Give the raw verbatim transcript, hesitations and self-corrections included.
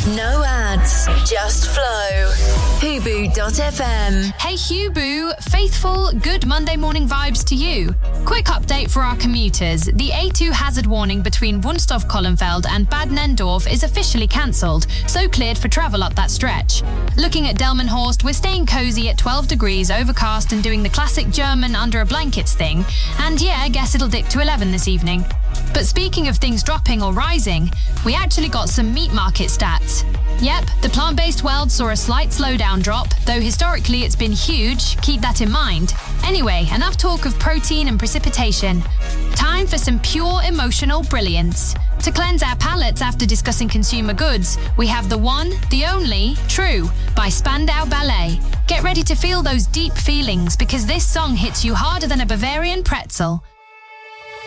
No ads, just flow. Hubu dot f m. Hey Hubu, faithful, good Monday morning vibes to you. Quick update for our commuters. The A two hazard warning between Wunstorf-Kollenfeld and Bad Nendorf is officially cancelled, so cleared for travel up that stretch. Looking at Delmenhorst, we're staying cosy at twelve degrees, overcast and doing the classic German under a blankets thing. And yeah, guess it'll dip to eleven this evening. But speaking of things dropping or rising, we actually got some meat market stats. Yep, the plant-based world saw a slight slowdown drop, though historically it's been huge, keep that in mind. Anyway, enough talk of protein and precipitation. Time for some pure emotional brilliance. To cleanse our palates after discussing consumer goods, we have the one, the only, True, by Spandau Ballet. Get ready to feel those deep feelings because this song hits you harder than a Bavarian pretzel.